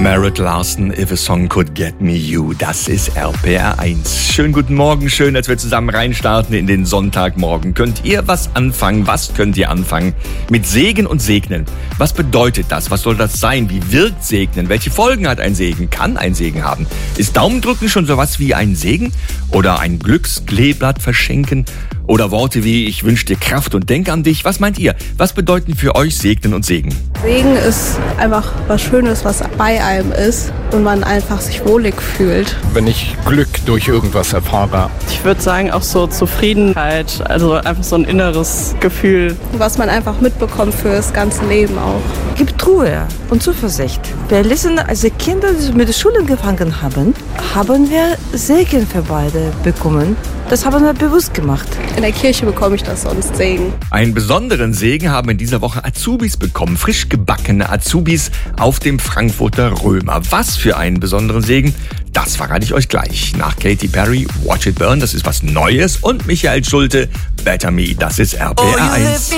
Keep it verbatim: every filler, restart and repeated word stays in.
Merritt Larson, If a Song Could Get Me You, das ist R P R eins. Schönen guten Morgen, schön, dass wir zusammen reinstarten in den Sonntagmorgen. Könnt ihr was anfangen? Was könnt ihr anfangen? Mit Segen und Segnen. Was bedeutet das? Was soll das sein? Wie wirkt Segnen? Welche Folgen hat ein Segen? Kann ein Segen haben? Ist Daumendrücken schon sowas wie ein Segen? Oder ein Glückskleeblatt verschenken? Oder Worte wie, ich wünsche dir Kraft und denk an dich. Was meint ihr? Was bedeuten für euch Segnen und Segen? Segen ist einfach was Schönes, was bei einem ist und man einfach sich wohlig fühlt. Wenn ich Glück durch irgendwas erfahre. Ich würde sagen auch so Zufriedenheit, also einfach so ein inneres Gefühl. Was man einfach mitbekommt für das ganze Leben auch. Gibt Ruhe und Zuversicht. Wir lesen, als die Kinder mit der Schule angefangen haben, haben wir Segen für beide bekommen. Das haben wir bewusst gemacht. In der Kirche bekomme ich das sonst Segen. Einen besonderen Segen haben in dieser Woche Azubis bekommen. Frisch gebackene Azubis auf dem Frankfurter Römer. Was für einen besonderen Segen, das verrate ich euch gleich. Nach Katy Perry, Watch It Burn, das ist was Neues. Und Michael Schulte, Better Me, das ist R P R eins.